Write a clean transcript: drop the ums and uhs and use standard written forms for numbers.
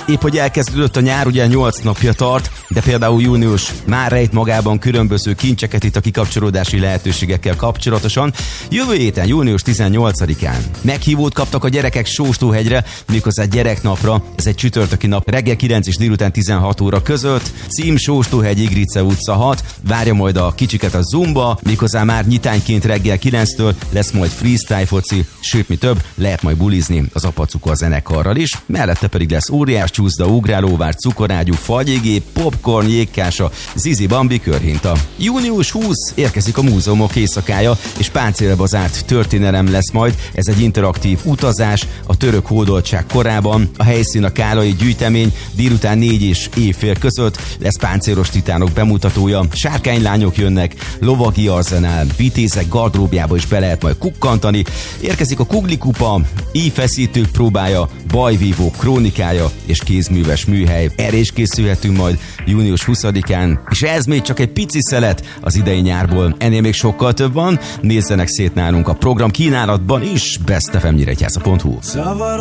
Épp hogy elkezdődött a nyár, ugye 8 napja tart, de például június már rejt magában különböző kincseket itt a kikapcsolódási lehetőségekkel kapcsolatosan. Jövő héten, június 18-án meghívót kaptak a gyerekek Sóstóhegyre, méghozzá gyereknapra. Ez egy csütörtöki nap, reggel 9 és délután 16 óra között. Cím Sóstóhegy, Igrice utca 6. Várja majd a kicsiket a Zumba, méghozzá már nyitányként reggel 9-től lesz majd freestyle foci, sőt mi több, lehet majd bulizni az Apacukor zenekarral is. Mellette pedig lesz óriás csúszda, ugrálóvár, cukorágyú, fagyigép, popcorn, jégkása, Zizi Bambi körhinta. Június 20 érkezik a múzeumok éjszakája, és páncélba zárt történelem lesz majd. Ez egy interaktív utazás a török hódoltság korában. A helyszín a Kálai gyűjtemény, délután 4 és éjfél között lesz páncélos titánok bemutatója. Sárkánylányok jönnek, lovagi arzenál, vitézek gardróbjába is be lehet majd kukkantani. Érkezik a Kuglikupa, íjfeszítők próbája, bajvívó krónikája és kézműves műhely. Erre is készülhetünk majd június 20-án, és ez még csak egy pici szelet az idei nyárból. Ennél még sokkal több van, nézzenek szét nálunk a program kínálatban is, bestfmnyíregyháza.hu.